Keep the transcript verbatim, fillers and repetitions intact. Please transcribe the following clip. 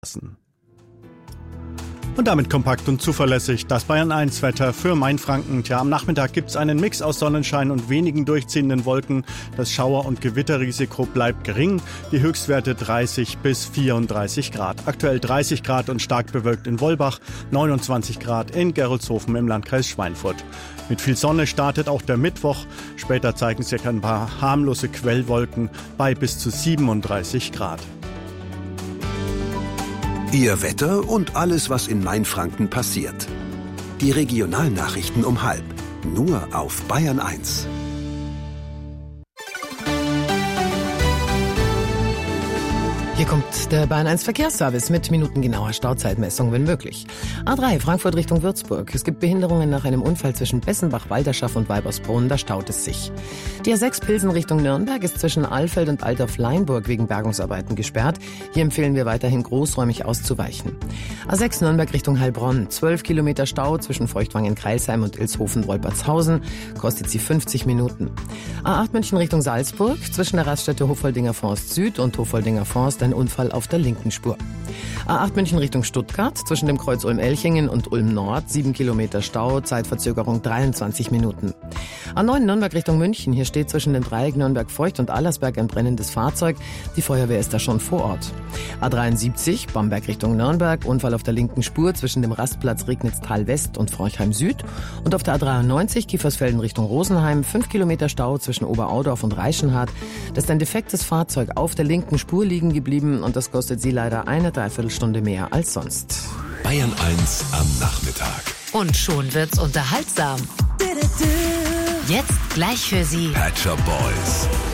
lassen. Und damit kompakt und zuverlässig das Bayern eins Wetter für Mainfranken. Tja, am Nachmittag gibt's einen Mix aus Sonnenschein und wenigen durchziehenden Wolken. Das Schauer- und Gewitterrisiko bleibt gering. Die Höchstwerte dreißig bis vierunddreißig Grad. Aktuell dreißig Grad und stark bewölkt in Wolbach, neunundzwanzig Grad in Gerolzhofen im Landkreis Schweinfurt. Mit viel Sonne startet auch der Mittwoch. Später zeigen sich ein paar harmlose Quellwolken bei bis zu siebenunddreißig Grad. Ihr Wetter und alles, was in Mainfranken passiert. Die Regionalnachrichten um halb. Nur auf Bayern eins. Hier kommt der Bayern eins Verkehrsservice mit minutengenauer Stauzeitmessung, wenn möglich. A drei, Frankfurt Richtung Würzburg. Es gibt Behinderungen nach einem Unfall zwischen Bessenbach, Walderschaff und Weibersbrunn. Da staut es sich. Die A sechs Pilsen Richtung Nürnberg ist zwischen Alfeld und Altdorf-Leinburg wegen Bergungsarbeiten gesperrt. Hier empfehlen wir weiterhin großräumig auszuweichen. A sechs Nürnberg Richtung Heilbronn. zwölf Kilometer Stau zwischen Feuchtwangen-Kreilsheim und Ilshofen-Wolpertshausen. Kostet sie fünfzig Minuten. A acht München Richtung Salzburg. Zwischen der Raststätte Hofoldinger Forst Süd und Hofoldinger Forst ein Unfall auf der linken Spur. A acht München Richtung Stuttgart, zwischen dem Kreuz Ulm-Elchingen und Ulm-Nord, sieben Kilometer Stau, Zeitverzögerung dreiundzwanzig Minuten. A neun Nürnberg Richtung München, hier steht zwischen dem Dreieck Nürnberg-Feucht und Allersberg ein brennendes Fahrzeug. Die Feuerwehr ist da schon vor Ort. A dreiundsiebzig, Bamberg Richtung Nürnberg, Unfall auf der linken Spur zwischen dem Rastplatz Regnitz-Tal West und Forchheim Süd. Und auf der A dreiundneunzig, Kiefersfelden Richtung Rosenheim, fünf Kilometer Stau zwischen Oberaudorf und Reichenhard. Da ist ein defektes Fahrzeug auf der linken Spur liegen geblieben und das kostet sie leider eine Dreiviertelstunde mehr als sonst. Bayern eins am Nachmittag. Und schon wird's unterhaltsam. Jetzt gleich für Sie Pet Shop Boys.